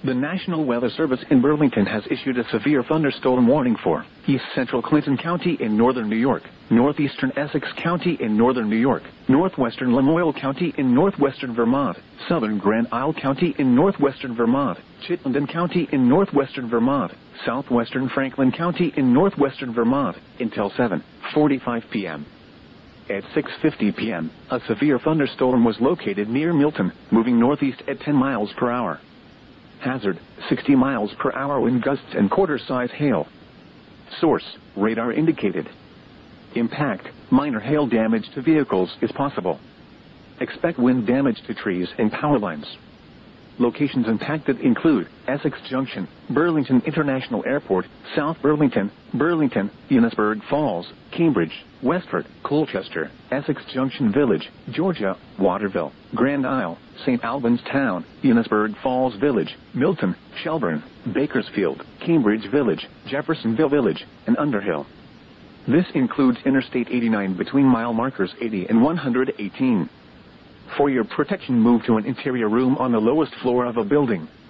The National Weather Service in Burlington has issued a severe thunderstorm warning for East Central Clinton County in northern New York, northeastern Essex County in northern New York, northwestern Lamoille County in northwestern Vermont, southern Grand Isle County in northwestern Vermont, Chittenden County in northwestern Vermont, southwestern Franklin County in northwestern Vermont, until 7:45 p.m. At 6:50 p.m., a severe thunderstorm was located near Milton, moving northeast at 10 miles per hour. Hazard, 60 miles per hour wind gusts and quarter-size hail. Source, radar indicated. Impact, minor hail damage to vehicles is possible. Expect wind damage to trees and power lines. Locations impacted include Essex Junction, Burlington International Airport, South Burlington, Burlington, Enosburg Falls, Cambridge, Westford, Colchester, Essex Junction Village, Georgia, Waterville, Grand Isle, St. Albans Town, Enosburg Falls Village, Milton, Shelburne, Bakersfield, Cambridge Village, Jeffersonville Village, and Underhill. This includes Interstate 89 between mile markers 80 and 118. For your protection, move to an interior room on the lowest floor of a building.